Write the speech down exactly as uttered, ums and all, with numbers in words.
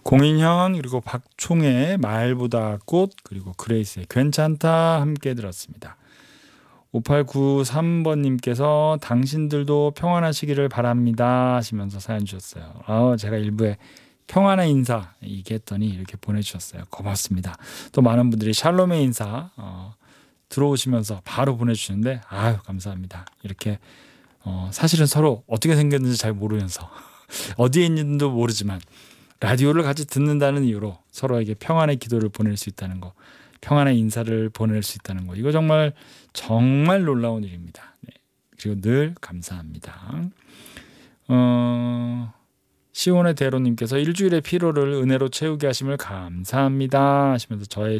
공인현 그리고 박총의 말보다 꽃 그리고 그레이스의 괜찮다 함께 들었습니다. 오팔구삼 번님께서 당신들도 평안하시기를 바랍니다 하시면서 사연 주셨어요. 어, 제가 일부에 평안의 인사 얘기했더니 이렇게 보내주셨어요. 고맙습니다. 또 많은 분들이 샬롬의 인사 어, 들어오시면서 바로 보내주시는데 아유 감사합니다. 이렇게 어, 사실은 서로 어떻게 생겼는지 잘 모르면서 어디에 있는지도 모르지만 라디오를 같이 듣는다는 이유로 서로에게 평안의 기도를 보낼 수 있다는 거, 평안의 인사를 보낼 수 있다는 거, 이거 정말 정말 놀라운 일입니다. 네. 그리고 늘 감사합니다. 어, 시온의 대로님께서 일주일의 피로를 은혜로 채우게 하심을 감사합니다 하시면서 저의